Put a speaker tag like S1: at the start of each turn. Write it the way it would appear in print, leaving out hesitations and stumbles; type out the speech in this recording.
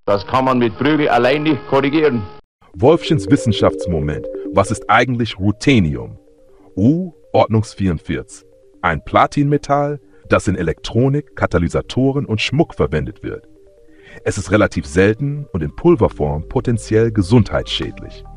S1: Das kann man mit Prügel allein nicht korrigieren.
S2: Wolfchens Wissenschaftsmoment. Was ist eigentlich Ruthenium? Ordnungs44. Ein Platinmetall, das in Elektronik, Katalysatoren und Schmuck verwendet wird. Es ist relativ selten und in Pulverform potenziell gesundheitsschädlich.